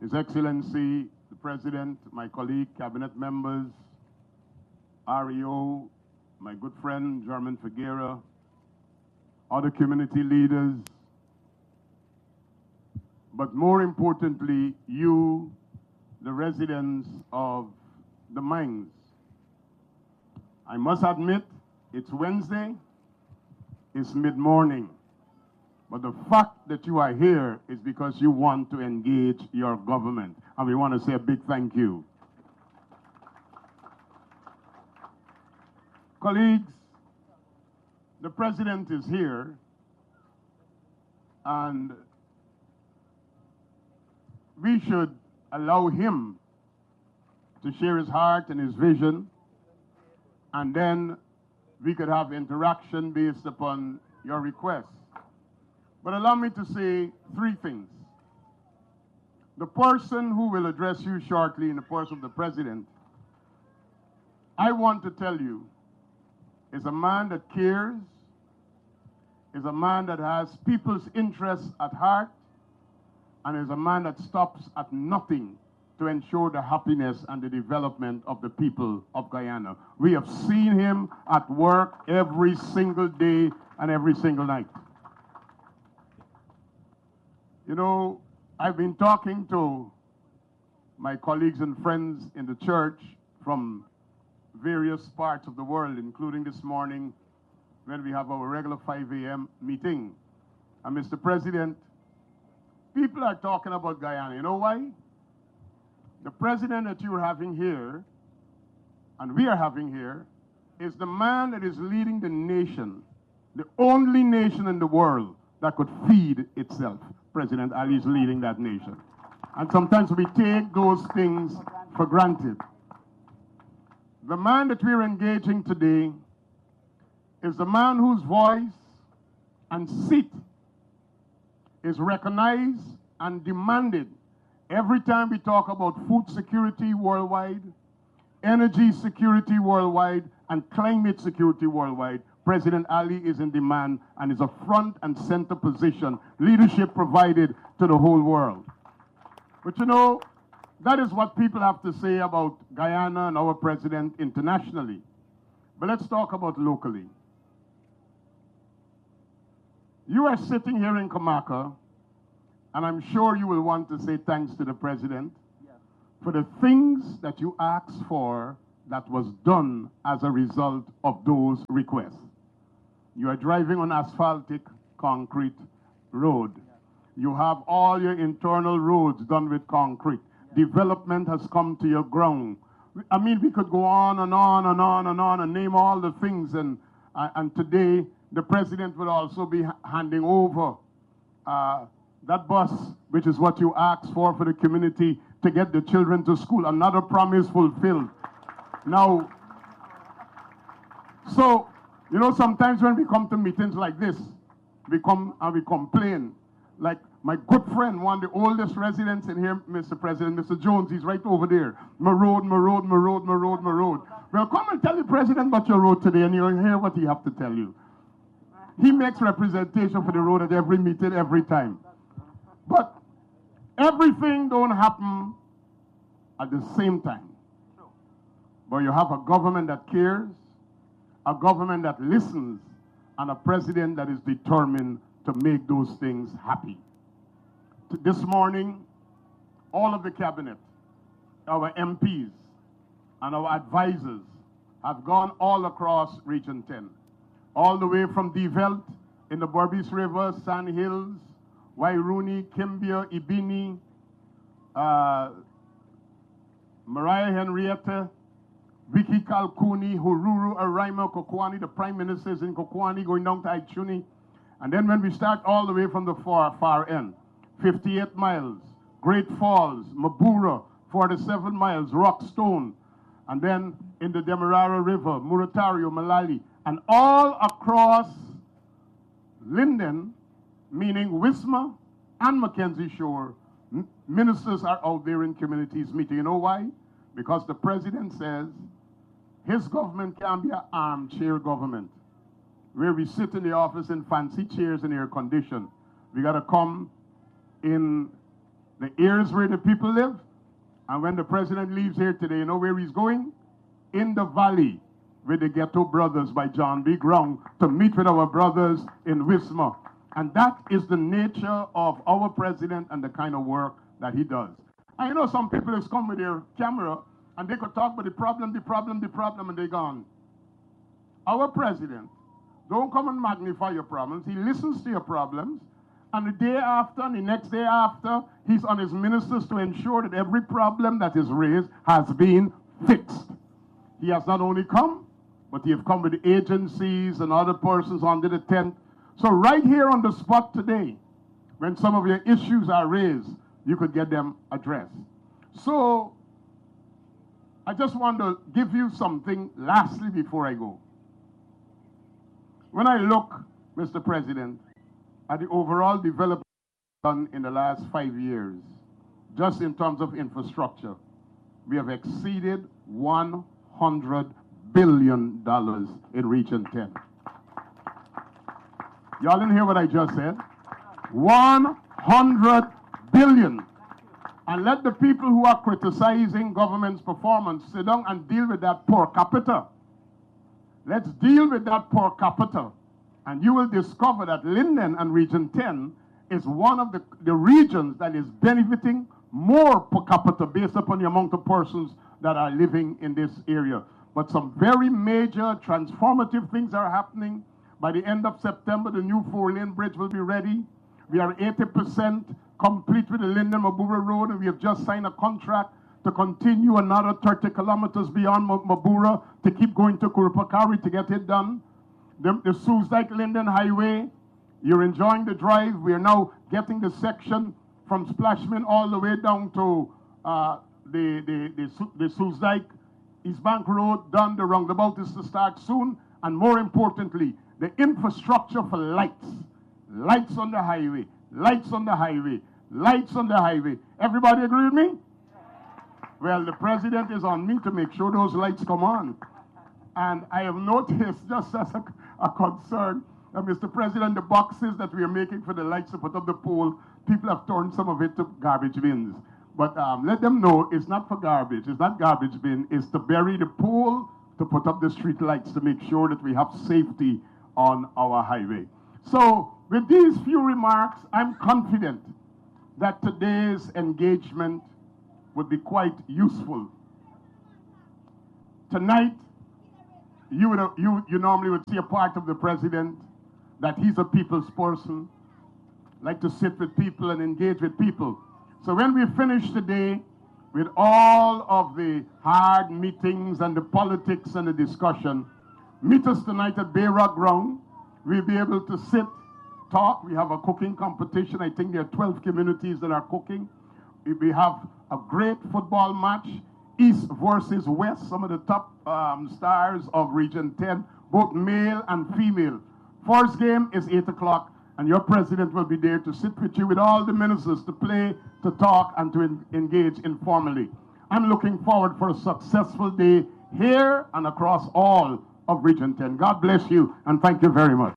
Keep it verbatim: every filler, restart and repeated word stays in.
His Excellency, the President, my colleague, cabinet members, R E O, my good friend, German Figuera, other community leaders, but more importantly, you, the residents of the mines. I must admit, it's Wednesday, it's mid-morning, but the fact that you are here is because you want to engage your government, and we want to say a big thank you. Colleagues, the President is here, and we should allow him to share his heart and his vision, and then we could have interaction based upon your requests. But allow me to say three things. The person who will address you shortly in the person of the President, I want to tell you, is a man that cares, is a man that has people's interests at heart, and is a man that stops at nothing to ensure the happiness and the development of the people of Guyana. We have seen him at work every single day and every single night. You know, I've been talking to my colleagues and friends in the church from various parts of the world, including this morning when we have our regular five A M meeting. And Mister President, people are talking about Guyana. You know why? The president that you're having here, and we are having here, is the man that is leading the nation, the only nation in the world that could feed itself. President Ali is leading that nation. And sometimes we take those things for granted. The man that we're engaging today is the man whose voice and seat is recognized and demanded every time we talk about food security worldwide, energy security worldwide, and climate security worldwide. President Ali is in demand and is a front and center position, leadership provided to the whole world. But you know, that is what people have to say about Guyana and our president internationally. But let's talk about locally. You are sitting here in Comaka, and I'm sure you will want to say thanks to the president yeah. for the things that you asked for that was done as a result of those requests. You are driving on asphaltic concrete road. Yeah. You have all your internal roads done with concrete. Yeah. Development has come to your ground. I mean, we could go on and on and on and on and name all the things. And, uh, and today, the president will also be handing over uh, that bus, which is what you asked for for the community to get the children to school. Another promise fulfilled. Now, so, you know, sometimes when we come to meetings like this, we come and we complain. Like my good friend, one of the oldest residents in here, Mister President, Mister Jones, he's right over there. My road, my road, my road, my road, my road. Well, come and tell the president about your road today, and you'll hear what he have to tell you. He makes representation for the road at every meeting, every time. But everything don't happen at the same time. But you have a government that cares, a government that listens, and a president that is determined to make those things happy. This morning, all of the cabinet, our M Ps, and our advisors have gone all across Region ten. All the way from Die Welt in the Berbice River, Sand Hills, Wairuni, Kimbia, Ibini, uh, Mariah Henrietta, Vicky Kalkuni, Hururu, Araima, Kokwani, the prime ministers in Kokwani, going down to Aichuni. And then when we start all the way from the far, far end, fifty-eight miles, Great Falls, Mabura, forty-seven miles, Rockstone, and then in the Demerara River, Muratario, Malali, and all across Linden, meaning Wisma and Mackenzie Shore, ministers are out there in communities meeting. You know why? Because the president says his government can't be an armchair government where we sit in the office in fancy chairs and air condition. We got to come in The areas where the people live. And when the president leaves here today, you know where he's going? In the valley with the Ghetto Brothers by John B. Ground to meet with our brothers in Wisma. And that is the nature of our president and the kind of work that he does. And you know, some people have come with their camera and they could talk about the problem, the problem, the problem, and they're gone. Our president don't come and magnify your problems. He listens to your problems. And the day after, and the next day after, he's on his ministers to ensure that every problem that is raised has been fixed. He has not only come, but he has come with agencies and other persons under the tent. So right here on the spot today, when some of your issues are raised, you could get them addressed. So I just want to give you something lastly before I go. When I look, Mister President, at the overall development done in the last five years, just in terms of infrastructure, we have exceeded one hundred billion dollars in Region ten. Y'all didn't hear what I just said? one hundred billion dollars. And let the people who are criticizing government's performance sit down and deal with that per capita. Let's deal with that per capita. And you will discover that Linden and Region ten is one of the, the regions that is benefiting more per capita based upon the amount of persons that are living in this area. But some very major transformative things are happening. By the end of September, the new four-lane bridge will be ready. We are eighty percent complete with the Linden-Mabura Road, and we have just signed a contract to continue another thirty kilometers beyond Mabura to keep going to Kurupakari to get it done. The, the Suzdike-Linden Highway, you're enjoying the drive. We are now getting the section from Splashman all the way down to uh, the, the, the, the Suzdike East Bank Road done. The roundabout is to start soon. And more importantly, the infrastructure for lights. Lights on the highway. Lights on the highway. Lights on the highway. Everybody agree with me? Well, the president is on me to make sure those lights come on. And I have noticed, just as a, a concern, uh, Mister President, the boxes that we are making for the lights to put up the pole, people have turned some of it to garbage bins. But um, let them know it's not for garbage. It's not garbage bin. It's to bury the pole to put up the street lights to make sure that we have safety on our highway. So with these few remarks, I'm confident that today's engagement would be quite useful. Tonight, you, would, you, you normally would see a part of the president that he's a people's person, like to sit with people and engage with people. So when we finish today with all of the hard meetings and the politics and the discussion, meet us tonight at Bayrock Ground. We'll be able to sit, talk. We have a cooking competition. I think there are twelve communities that are cooking. We have a great football match, East versus West, some of the top um, stars of Region ten, both male and female. First game is eight o'clock, and your president will be there to sit with you with all the ministers to play, to talk, and to en engage informally. I'm looking forward for a successful day here and across all of Region ten. God bless you, and thank you very much.